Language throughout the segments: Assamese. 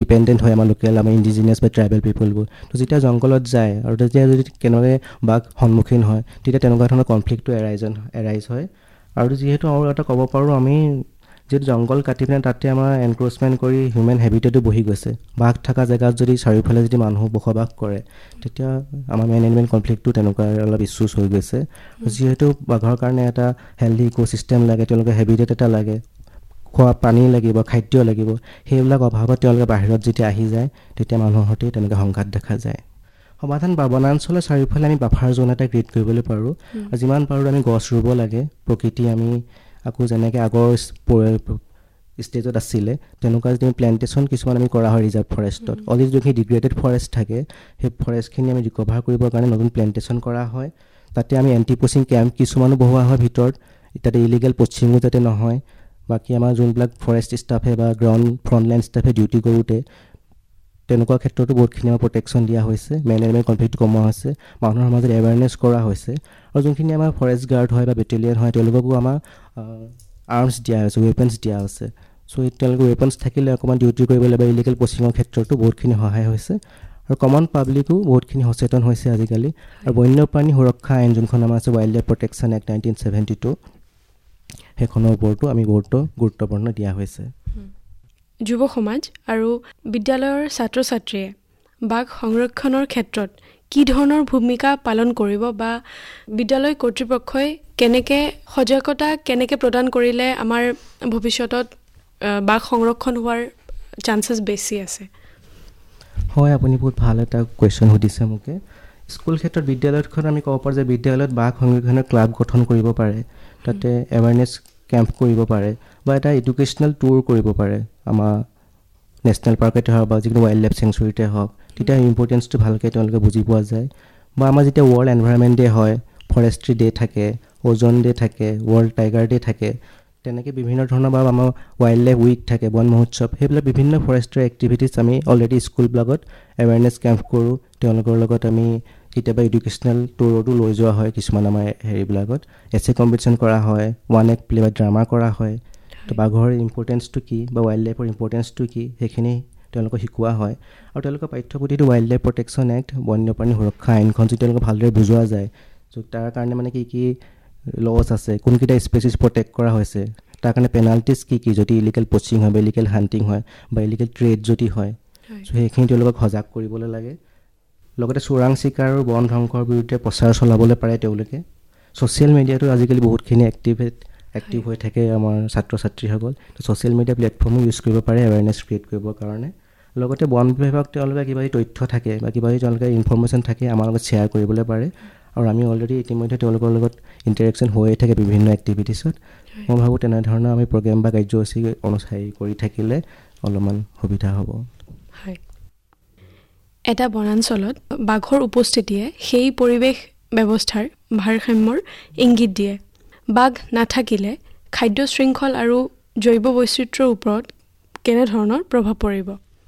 ডিপেণ্ডেণ্ট হয় আমাৰ লোকেল আমাৰ ইণ্ডিজিনিয়াছ বা ট্ৰাইবেল পিপলবোৰ তো যেতিয়া জংঘলত যায় আৰু তেতিয়া যদি কেনেকৈ বাঘ সন্মুখীন হয় তেতিয়া তেনেকুৱা ধৰণৰ কনফ্লিক্টটো এৰাইজ হয় আৰু যিহেতু আৰু এটা ক'ব পাৰোঁ আমি যিহেতু জংঘল কাটি পিনে তাতে আমাৰ এনক্ৰ'চমেণ্ট কৰি হিউমেন হেবিটেটো বহি গৈছে বাঘ থকা জেগাত যদি চাৰিওফালে যদি মানুহ বসবাস কৰে তেতিয়া আমাৰ মেন এনিমেল কনফ্লিক্টটো তেনেকুৱা অলপ ইছ্যুজ হৈ গৈছে যিহেতু বাঘৰ কাৰণে এটা হেল্ডি ইক'চিষ্টেম লাগে তেওঁলোকে হেবিটেট এটা লাগে খোৱা পানী লাগিব খাদ্য লাগিব সেইবিলাক অভাৱত তেওঁলোকে বাহিৰত যেতিয়া আহি যায় তেতিয়া মানুহৰ সৈতে তেনেকৈ সংঘাত দেখা যায় সমাধান বনাঞ্চলৰ চাৰিওফালে আমি বাফাৰ জ'ন এটা ক্ৰিয়েট কৰিবলৈ পাৰোঁ আৰু যিমান পাৰোঁ আমি গছ ৰুব লাগে প্ৰকৃতি আমি আকৌ যেনেকৈ আগৰ ষ্টেজত আছিলে তেনেকুৱা যদি প্লেণ্টেশ্যন কিছুমান আমি কৰা হয় ৰিজাৰ্ভ ফৰেষ্টত অলৰেডি যোনখিনি ডিগ্ৰেডেড ফৰেষ্ট থাকে সেই ফৰেষ্টখিনি আমি ৰিকভাৰ কৰিবৰ কাৰণে নতুন প্লেণ্টেশ্যন কৰা হয় তাতে আমি এণ্টি পচিং কেম্প কিছুমানো বহোৱা হয় ভিতৰত তাতে ইলিগেল পচিঙো যাতে নহয় বাকী আমাৰ যোনবিলাক ফৰেষ্ট ষ্টাফে বা গ্ৰাউণ্ড ফ্ৰণ্টলাইন ষ্টাফে ডিউটি কৰোঁতে তেনেকুৱা ক্ষেত্ৰতো বহুতখিনি আমাৰ প্ৰটেকশ্যন দিয়া হৈছে মেন এনিমেল কনফ্লিক্ট কমোৱা হৈছে মানুহৰ মাজত এৱেৰনেছ কৰা হৈছে আৰু যোনখিনি আমাৰ ফৰেষ্ট গাৰ্ড হয় বা বেটেলিয়ন হয় তেওঁলোককো আমাৰ আৰ্মছ দিয়া হৈছে ৱেপনছ দিয়া হৈছে চ' তেওঁলোকে ৱেপনছ থাকিলে অকণমান ডিউটি কৰিবলৈ বা ইলিগেল পচিঙৰ ক্ষেত্ৰতো বহুতখিনি সহায় হৈছে আৰু কমন পাব্লিকো বহুতখিনি সচেতন হৈছে আজিকালি আৰু বন্যপ্ৰাণী সুৰক্ষা আইন যোনখন আমাৰ আছে ৱাইল্ড লাইফ প্ৰটেকশ্যন এক্ট 1972 সেইখনৰ ওপৰতো আমি গুৰুত্বপূৰ্ণ দিয়া হৈছে যুৱ সমাজ আৰু বিদ্যালয়ৰ ছাত্ৰ ছাত্ৰীয়ে বাঘ সংৰক্ষণৰ ক্ষেত্ৰত কি ধৰণৰ ভূমিকা পালন কৰিব বা বিদ্যালয় কৰ্তৃপক্ষই কেনেকৈ সজাগতা কেনেকৈ প্ৰদান কৰিলে আমাৰ ভৱিষ্যতত বাঘ সংৰক্ষণ হোৱাৰ চান্সেছ বেছি আছে হয় আপুনি বহুত ভাল এটা কুৱেশ্যন সুধিছে মোকে স্কুল ক্ষেত্ৰত বিদ্যালয়তখন আমি ক'ব পাৰোঁ যে বিদ্যালয়ত বাঘ সংৰক্ষণৰ ক্লাব গঠন কৰিব পাৰে তাতে এৱাৰনেছ কেম্প কৰিব পাৰে বা এটা এডুকেশ্যনেল টুৰ কৰিব পাৰে আমাৰ নেশ্যনেল পাৰ্কতে হওক বা যিকোনো ৱাইল্ড লাইফ চেংচুৰীতে হওক তেতিয়া ইম্পৰ্টেঞ্চটো ভালকৈ তেওঁলোকে বুজি পোৱা যায় বা আমাৰ যেতিয়া ৱৰ্ল্ড এনভাইৰনমেণ্ট ডে হয় ফৰেষ্ট্ৰি ডে থাকে অ'জন ডে থাকে ৱৰ্ল্ড টাইগাৰ ডে থাকে তেনেকৈ বিভিন্ন ধৰণৰ বা আমাৰ ৱাইল্ড লাইফ উইক থাকে বন মহোৎসৱ সেইবিলাক বিভিন্ন ফৰেষ্ট্ৰি এক্টিভিটিছ আমি অলৰেডি স্কুলবিলাকত এৱাৰনেছ কেম্প কৰোঁ তেওঁলোকৰ লগত আমি কেতিয়াবা এডুকেশ্যনেল টুৰতো লৈ যোৱা হয় কিছুমান আমাৰ হেৰিবিলাকত এছে কম্পিটিশ্যন কৰা হয় ওৱান এক্ট প্লে বা ড্ৰামা কৰা হয় তো বাঘৰ ইম্পৰ্টেঞ্চটো কি বা ৱাইল্ড লাইফৰ ইম্পৰ্টেঞ্চটো কি সেইখিনি তেওঁলোকক শিকোৱা হয় আৰু তেওঁলোকৰ পাঠ্যপুথিটো ৱাইল্ড লাইফ প্ৰটেকশ্যন এক্ট বন্যপ্ৰাণী সুৰক্ষা আইনখন যদি তেওঁলোকক ভালদৰে বুজোৱা যায় চ' তাৰ কাৰণে মানে কি লছ আছে কোনকেইটা স্পেচিছ প্ৰটেক্ট কৰা হৈছে তাৰ কাৰণে পেনাল্টিজ কি যদি ইলিগেল পচিং হয় বা ইলিগেল হাণ্টিং হয় বা ইলিগেল ট্ৰেড যদি হয় চ' সেইখিনি তেওঁলোকক সজাগ কৰিবলৈ লাগে লগতে চোৰাং চিকাৰ আৰু বন ধ্বংসৰ বিৰুদ্ধে প্ৰচাৰ চলাবলৈ পাৰে তেওঁলোকে ছ'চিয়েল মিডিয়াটো আজিকালি বহুতখিনি এক্টিভ হৈ থাকে আমাৰ ছাত্ৰ ছাত্ৰীসকল তো ছ'চিয়েল মিডিয়া প্লেটফৰ্মো ইউজ কৰিব পাৰে এৱেৰনেছ ক্ৰিয়েট কৰিবৰ কাৰণে লগতে বন বিভাগক তেওঁলোকে কিবা তথ্য থাকে বা কিবা তেওঁলোকে ইনফৰ্মেশ্যন থাকে আমাৰ লগত শ্বেয়াৰ কৰিবলৈ পাৰে আৰু আমি অলৰেডি ইতিমধ্যে তেওঁলোকৰ লগত ইণ্টাৰেকশ্যন হৈয়ে থাকে বিভিন্ন এক্টিভিটিছত মই ভাবোঁ তেনেধৰণৰ আমি প্ৰগ্ৰেম বা কাৰ্যসূচী অনুসৰি কৰি থাকিলে অলপমান সুবিধা হ'ব হয় এটা বনাঞ্চলত বাঘৰ উপস্থিতিয়ে সেই পৰিৱেশ ব্যৱস্থাৰ ভাৰসাম্যৰ ইংগিত দিয়ে বাঘ নাথাকিলে খাদ্য শৃংখল আৰু জৈৱ বৈচিত্ৰ্যৰ ওপৰত কেনেধৰণৰ প্ৰভাৱ পৰিব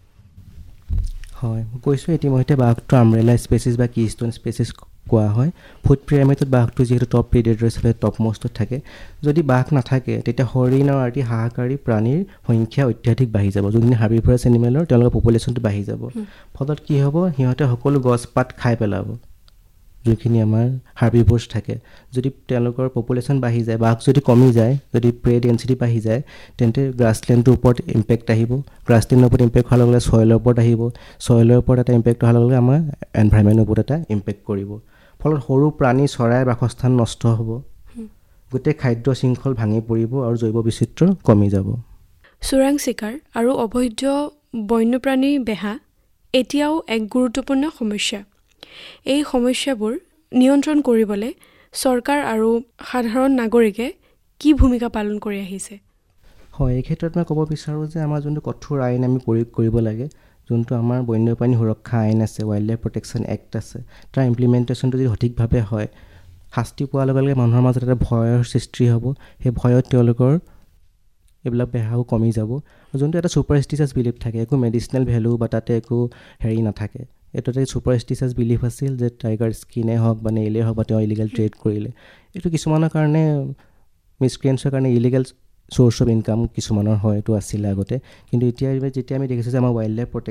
হয় কৈছোঁ ইতিমধ্যে বাঘটো আমব্ৰেলা স্পেচিছ বা কিষ্টন স্পেচিছ কোৱা হয় ফুড পিৰামিডত বাঘটো যিহেতু টপ প্ৰিডেটৰ হিচাপে টপ মষ্টত থাকে যদি বাঘ নাথাকে তেতিয়া হৰিণৰ আদি হাহাকাৰী প্ৰাণীৰ সংখ্যা অত্যাধিক বাঢ়ি যাব যোনখিনি হাৰ্বিভৰাছ এনিমেলৰ তেওঁলোকৰ পপুলেশ্যনটো বাঢ়ি যাব ফলত কি হ'ব সিহঁতে সকলো গছ পাত খাই পেলাব যোনখিনি আমাৰ হাৰ্বিভোৰ্ছ থাকে যদি তেওঁলোকৰ পপুলেশ্যন বাঢ়ি যায় বাঘ যদি কমি যায় যদি প্ৰে ডেঞ্চিটি বাঢ়ি যায় তেন্তে গ্ৰাছলেণ্ডটোৰ ওপৰত ইম্পেক্ট আহিব গ্ৰাছলেণ্ডৰ ওপৰত ইম্পেক্ট হোৱাৰ লগে লগে ছইলৰ ওপৰত আহিব ছইলৰ ওপৰত এটা ইম্পেক্ট হোৱাৰ লগে লগে আমাৰ এনভাইৰনমেণ্টৰ ওপৰত এটা ইম্পেক্ট কৰিব ফলত সৰু প্ৰাণী চৰাইৰ বাসস্থান নষ্ট হ'ব গোটেই খাদ্য শৃংখল ভাঙি পৰিব আৰু জৈৱ বৈচিত্ৰ্য কমি যাব চোৰাং চিকাৰ আৰু অবৈধ বন্যপ্ৰাণীৰ বেহা এতিয়াও এক গুৰুত্বপূৰ্ণ সমস্যা এই সমস্যাবোৰ নিয়ন্ত্ৰণ কৰিবলৈ চৰকাৰ আৰু সাধাৰণ নাগৰিকে কি ভূমিকা পালন কৰি আহিছে হয় এই ক্ষেত্ৰত মই ক'ব বিচাৰোঁ যে আমাৰ যোনটো কঠোৰ আইন আমি প্ৰয়োগ কৰিব লাগে যোনটো আমাৰ বন্যপ্ৰাণী সুৰক্ষা আইন আছে ৱাইল্ড লাইফ প্ৰটেকশ্যন এক্ট আছে তাৰ ইমপ্লিমেণ্টেশ্যনটো যদি সঠিকভাৱে হয় শাস্তি পোৱাৰ লগে লগে মানুহৰ মাজত এটা ভয়ৰ সৃষ্টি হ'ব সেই ভয়ত তেওঁলোকৰ এইবিলাক বেহাও কমি যাব যোনটো এটা ছুপাৰষ্টিচিয়াছ বিলিফ থাকে একো মেডিচিনেল ভেলু বা তাতে একো হেৰি নাথাকে এইটো এটা ছুপাৰষ্টিচিয়াছ বিলিফ আছিল যে টাইগাৰ স্কিনে হওক বা নেইলেই হওক বা তেওঁ ইলিগেল ট্ৰেড কৰিলে এইটো কিছুমানৰ কাৰণে মিছক্ৰিয়েঞ্চৰ কাৰণে ইলিগেল চ'ৰ্চ অফ ইনকাম কিছুমানৰ হয়তো আছিলে আগতে কিন্তু এতিয়া যেতিয়া আমি দেখিছোঁ যে আমাৰ ৱাইল্ড লাইফ